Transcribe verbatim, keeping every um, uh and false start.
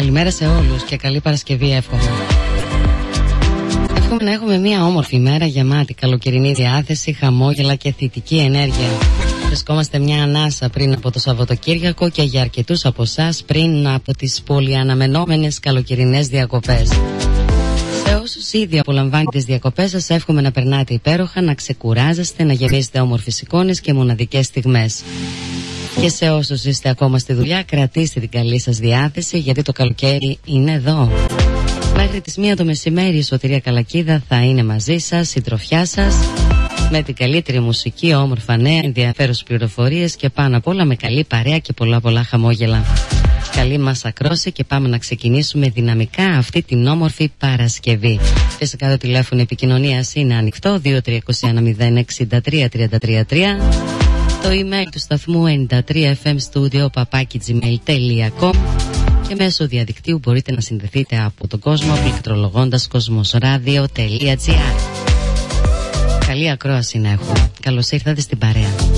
Καλημέρα σε όλους και καλή Παρασκευή εύχομαι. Εύχομαι να έχουμε μια όμορφη μέρα γεμάτη καλοκαιρινή διάθεση, χαμόγελα και θετική ενέργεια. Βρισκόμαστε μια ανάσα πριν από το Σαββατοκύριακο και για αρκετούς από εσάς πριν από τις πολυαναμενόμενες καλοκαιρινές διακοπές. Σε όσους ήδη απολαμβάνετε τις διακοπές σας, εύχομαι να περνάτε υπέροχα, να ξεκουράζεστε, να γεμίζετε όμορφες εικόνες και μοναδικές στιγμές. Και σε όσους είστε ακόμα στη δουλειά, κρατήστε την καλή σας διάθεση, γιατί το καλοκαίρι είναι εδώ. Μέχρι τις μία το μεσημέρι η Σωτηρία Καλακίδα θα είναι μαζί σας, συντροφιά σας, με την καλύτερη μουσική, όμορφα νέα, ενδιαφέρουσες πληροφορίες και πάνω απ' όλα με καλή παρέα και πολλά πολλά χαμόγελα. Καλή μας ακρόση και πάμε να ξεκινήσουμε δυναμικά αυτή την όμορφη Παρασκευή. Φυσικά το τηλέφωνο επικοινωνίας είναι ανοιχτό, δύο τρία ένα μηδέν έξι τρία τρία τρία τρία. Το email του σταθμού ενενήντα τρία εφ εμ studio παπάκι gmail τελεία com και μέσω διαδικτύου μπορείτε να συνδεθείτε από τον κόσμο πληκτρολογώντας κοσμοσράδιο τελεία τζι άρ. Καλή ακρόαση να έχουμε. Καλώς ήρθατε στην παρέα.